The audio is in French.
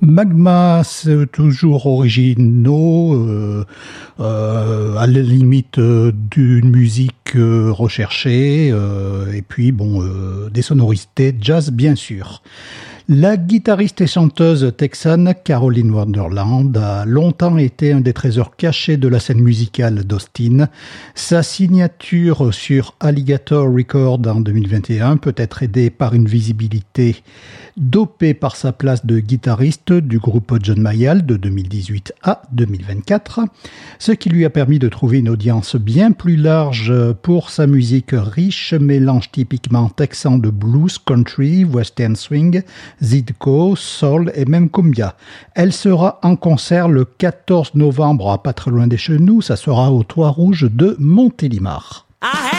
Magma, c'est toujours originaux, à la limite d'une musique recherchée, et puis des sonorités jazz bien sûr. La guitariste et chanteuse texane Caroline Wonderland a longtemps été un des trésors cachés de la scène musicale d'Austin. Sa signature sur Alligator Records en 2021 peut être aidée par une visibilité dopée par sa place de guitariste du groupe John Mayall de 2018 à 2024, ce qui lui a permis de trouver une audience bien plus large pour sa musique riche, mélange typiquement texan de blues, country, western swing, Zydeco, soul et même cumbia. Elle sera en concert le 14 novembre à pas très loin de chez nous, ça sera au Toit Rouge de Montélimar.